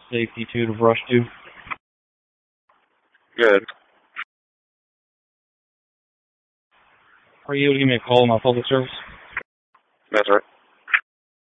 Safety 2 to Brush 2. Good. Are you able to give me a call on my public service? That's right.